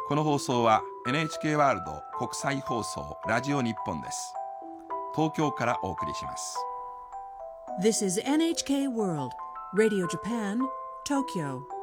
この放送は NHK ワールド国際放送ラジオ日本です。東京からお送りします。 This is NHK World Radio Japan, Tokyo.